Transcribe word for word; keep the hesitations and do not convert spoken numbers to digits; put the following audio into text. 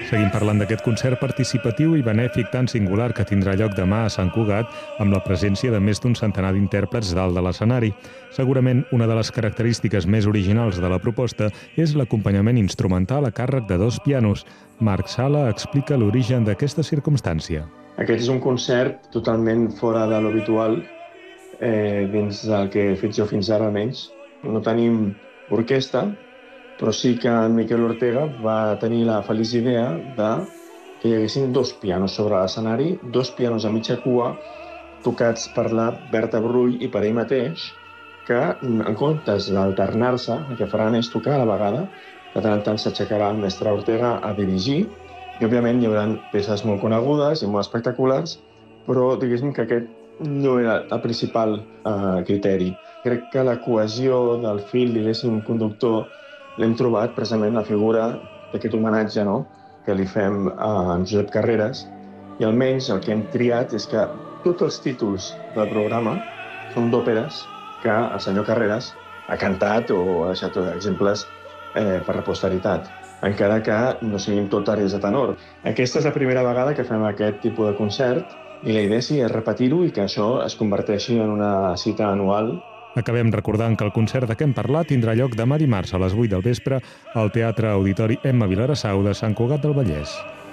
Seguim parlant d'aquest concert participatiu i benèfic tan singular que tindrà lloc demà a Sant Cugat amb la presència de més d'un centenar d'intèrprets dalt de l'escenari. Segurament una de les característiques més originals de la proposta és l'acompanyament instrumental a càrrec de dos pianos. Marc Sala explica l'origen d'aquesta circumstància. Aquest és un concert totalment fora de l'habitual, eh, dins del que he fet jo fins ara almenys. No tenim orquestra, però sí que en Miquel Ortega va tenir la feliç idea de que hi haguessin dos pianos sobre l'escenari, dos pianos a mitja cua, tocats per la Berta Brull i per ell mateix, que en comptes d'alternar-se, el que faran és tocar a la vegada. De tant en tant s'aixecarà el mestre Ortega a dirigir, i òbviament hi haurà peces molt conegudes i molt espectaculars, però diguéssim que aquest no era el principal eh, criteri. Crec que la cohesió del fil, diguéssim, conductor, l'hem trobat precisament la figura d'aquest homenatge, no?, que li fem a en Josep Carreras, i almenys el que hem triat és que tots els títols del programa són d'òperes que el senyor Carreras ha cantat o ha deixat exemples eh, per la posteritat, encara que no siguin tot àrees de tenor. Aquesta és la primera vegada que fem aquest tipus de concert i la idea sí és repetir-ho i que això es converteixi en una cita anual. Acabem recordant que el concert de què hem parlat tindrà lloc demà dimarts a les vuit del vespre al Teatre Auditori Emma Vilarassau de Sant Cugat del Vallès.